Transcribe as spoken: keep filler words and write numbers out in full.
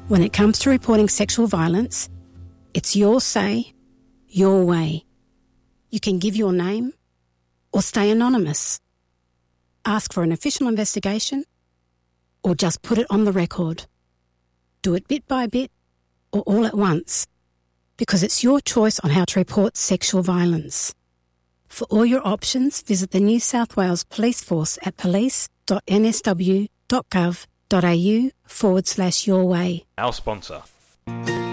When it comes to reporting sexual violence, it's your say, your way. You can give your name or stay anonymous. Ask for an official investigation or just put it on the record. Do it bit by bit or all at once, because it's your choice on how to report sexual violence. For all your options, visit the New South Wales Police Force at police.nsw.gov.au forward slash your way. Our sponsor.